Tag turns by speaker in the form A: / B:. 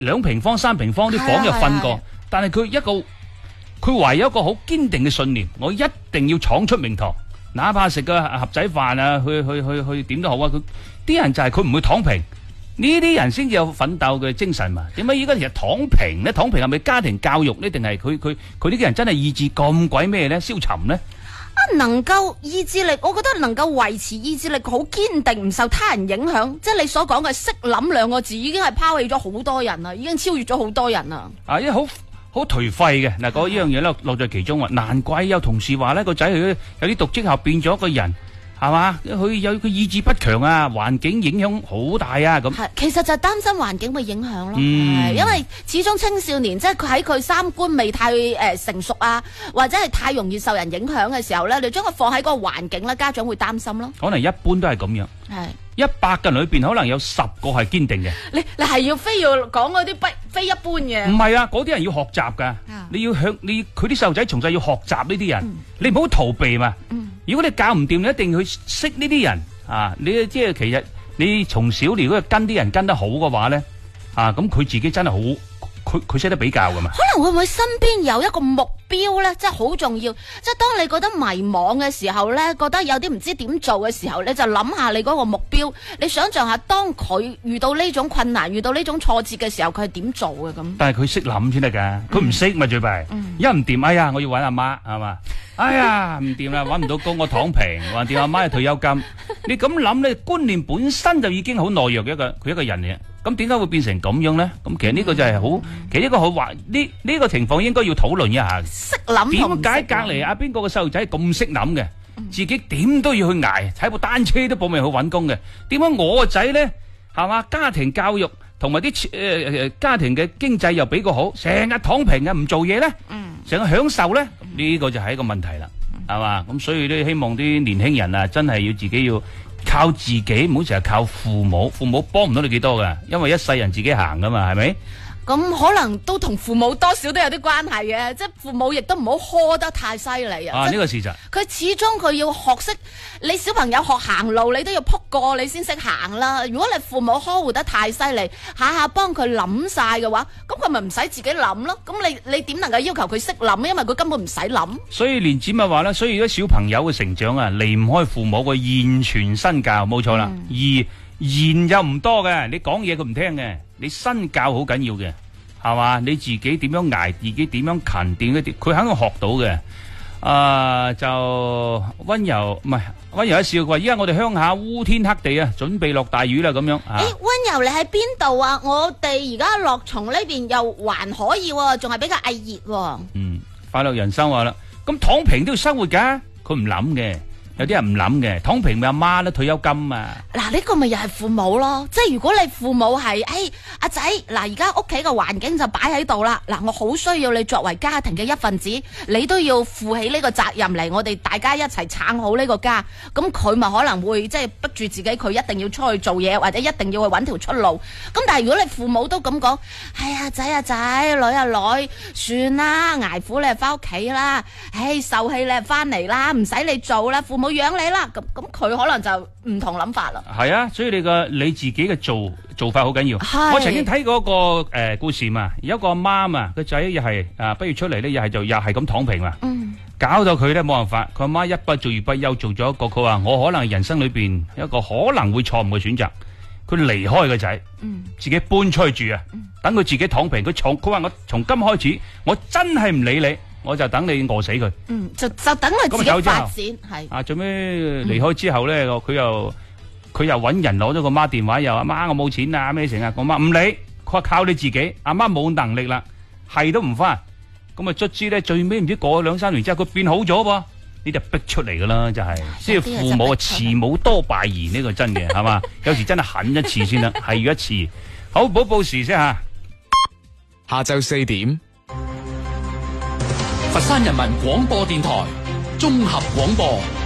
A: 2平方、3平方啲房又瞓過，但係佢唯有一個好堅定嘅信念，我一定要闖出名堂，哪怕食個盒仔飯啊，去點都好啊！啲人就係佢唔會躺平，呢啲人先至有奮鬥嘅精神嘛。點解依家其實躺平咧？躺平係咪家庭教育呢？定係佢呢啲人真係意志咁鬼咩咧？消沉咧？
B: 能夠意志力，我覺得能夠維持意志力好堅定，唔受他人影響，即係你所講嘅識諗2個字，已經係拋棄咗好多人啦，已經超越咗好多人啦。
A: 因為好頹廢嘅嗱，嗰呢樣嘢咧落在其中啊。難怪有同事話咧，個仔佢有啲讀職後變咗一個人，係嘛？佢意志不強啊，環境影響好大啊咁。
B: 係，其實就係擔心環境嘅影響咯。因為始終青少年即係佢喺佢三觀未太成熟啊，或者係太容易受人影響嘅時候咧，你將佢放喺嗰個環境咧，家長會擔心咯。
A: 可能一般都係咁樣。係。100個人裏邊可能有10個係堅定嘅。
B: 你係要非要講嗰啲非一般嘅？唔
A: 係啊，嗰啲人要學習噶。你要佢啲細路仔從細要學習呢啲人，你唔好逃避嘛。如果你教唔掂，你一定要去識呢啲人啊！你即係其實你從小如果跟啲人跟得好嘅話咧，咁佢自己真係好，佢識得比較噶嘛。
B: 可能會唔會身邊有一個目標咧，真係好重要。即係當你覺得迷茫嘅時候咧，覺得有啲唔知點做嘅時候，你就諗下你嗰個目標。你想象下，當佢遇到呢種困難、遇到呢種挫折嘅時候，佢係點做嘅咁？
A: 但係佢識諗先得噶，佢唔識咪最弊。一唔掂，哎呀，我要搵阿媽係嘛？哎呀，唔掂啦，搵唔到工，我躺平，橫掂阿媽有退休金。你咁諗咧，觀念本身就已經好懦弱嘅佢一個人嚟。咁點解會變成咁樣咧？咁其實呢個就係好，其實呢個好話呢個情況應該要討論一下。
B: 識諗同
A: 點解隔籬阿邊個嘅細路仔咁識諗嘅？自己點都要去捱，踩部單車都搏命去搵工嘅。點解我個仔咧係嘛？家庭教育同埋啲家庭嘅經濟又比較好，成日躺平啊，唔做嘢咧，成日享受咧，呢個就係一個問題啦，係嘛？咁所以咧，希望啲年輕人啊，真係要自己要靠自己，唔好成日靠父母，父母幫唔到你幾多噶，因為一世人自己行噶嘛，係咪？
B: 咁可能都同父母多少都有啲關係嘅，即係父母亦都唔好呵得太犀利啊！
A: 呢個事實，
B: 佢始終佢要學識，你小朋友學行路，你都要撲過你先識行啦。如果你父母呵護得太犀利，下下幫佢諗晒嘅話，咁佢咪唔使自己諗咯。咁你點能夠要求佢識諗？因為佢根本唔使諗。所以
A: 蓮子咪話啦，所以啲小朋友嘅成長啊，離唔開父母嘅言傳身教，冇錯啦。而言又唔多嘅，你講嘢佢唔聽嘅。你身教好緊要嘅，係嘛？你自己點樣捱，自己點樣勤點嗰啲，佢肯定學到嘅。就溫柔唔係溫柔一笑，佢話依家我哋鄉下烏天黑地啊，準備落大雨啦咁樣。
B: 溫柔你喺邊度啊？我哋而家樂從呢邊又還可以，仲係比較翳熱。
A: 快樂人生話啦，咁躺平都要生活噶，佢唔諗嘅。有啲人唔諗嘅，躺平咪阿媽都退休金啊！
B: 嗱，呢個咪又係父母咯，即係如果你父母係，阿仔，嗱而家屋企嘅環境就擺喺度啦，嗱我好需要你作為家庭嘅一份子，你都要負起呢個責任嚟，我哋大家一齊撐好呢個家，咁佢咪可能會即係逼住自己，佢一定要出去做嘢，或者一定要去搵條出路。咁但係如果你父母都咁講，阿仔，女，算啦，捱苦你就翻屋企啦，受氣你就翻嚟啦，唔使你做啦，父母養你啦，咁佢可能就唔同諗法啦。係啊，
A: 所以你自己嘅做法好緊要。我曾經睇過一個故事嘛，有一個阿媽嘛，個仔又係畢業出嚟咧，又係咁躺平嘛，搞到佢咧冇辦法。佢阿媽一不做二不休，做咗一個佢話我可能人生裏邊一個可能會錯誤嘅選擇，佢離開個仔，自己搬出去住啊，等佢自己躺平。佢話我從今開始，我真係唔理你。我就等你餓死佢，
B: 就等佢自己發展係。
A: 最尾離開之後咧，佢又搵人攞咗個媽電話，又阿媽我冇錢啊咩成啊，我媽唔理，佢話靠你自己，阿媽冇能力啦，係都唔翻，咁啊卒之咧最尾唔知過咗2-3年之後，佢變好咗噃，呢就逼出嚟噶啦，就係即係父母啊，慈母多敗兒，呢個真嘅係嘛，有時真係狠一次先啦，係要一次。好，報時先吓，
C: 下晝4點。
D: 佛山人民廣播電台綜合廣播。